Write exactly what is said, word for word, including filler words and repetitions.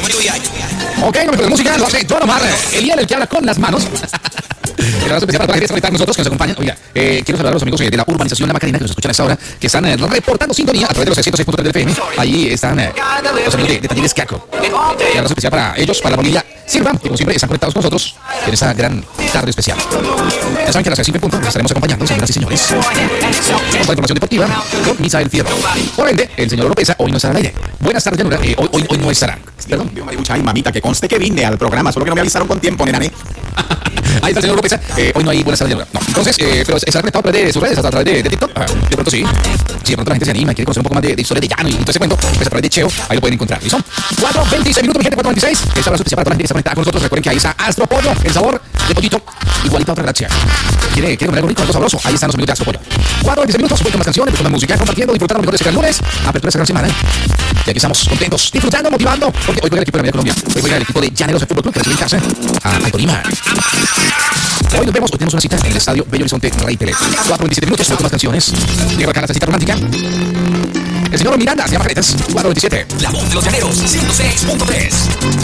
Ok, no me de música, lo hace Don Omar, el día en el que habla con las manos. El abrazo especial para toda la gente que está conectada con nosotros, que nos acompañan. Oiga, eh, quiero saludar a los amigos eh, de la urbanización La Macarena, que nos escuchan a esta hora, que están eh, reportando sintonía a través de los ciento seis punto tres del F M. Ahí están eh, los amigos de, de Talleres Caco. El abrazo especial para ellos, para la familia Silva, que como siempre están conectados con nosotros en esta gran tarde especial. Ya saben que a las cinco en punto les estaremos acompañando, señoras y señores, con la información deportiva con Misael Fierro. Por ende, el señor Oropesa hoy no estará al aire. Buenas tardes, Yanura. Eh, hoy, hoy, hoy no estará. Perdón. Ay, mamita, que conste que vine al programa, solo que no me avisaron con tiempo, nena. Ahí está el señor Oropesa. Eh, hoy no hay buenas tardes, Yanura. No, entonces, eh, pero está conectado a través de sus redes, a través de, de TikTok. Ah, de pronto sí. Si de pronto la gente se anima y quiere conocer un poco más de, de historia de Llano y todo ese cuento, pues a través de Cheo, ahí lo pueden encontrar. ¿Listo? cuatro veintiséis minutos, mi gente, cuatro veintiséis. Este abrazo especial para toda la gente que está conectada con nosotros. Recuerden que ahí está Astro Pollo, el sabor de pollito, igualito a otra gracia. ¿Quiere, quiere comer algo rico, algo sabroso? Ahí están los amigos de Astro Pollo. cuatro veintiséis minutos, voy con más canciones, con más música, compartiendo, disfrutando los mejores de lunes, apertura de esta gran semana. Y aquí estamos contentos, disfrutando, motivando, porque hoy juega el equipo de la Media Colombia. Hoy juega el equipo de Llaneros de Fútbol Club, que recibe en casa a, a Tolima. Hoy nos vemos, hoy tenemos una cita en el estadio Bello Horizonte Rey Pelé. cuatro veintisiete minutos, voy con más canciones. Llega acá la cita romántica. El señor Miranda se llama Caretas. cuatro veintisiete. La voz de los Llaneros, ciento seis punto tres.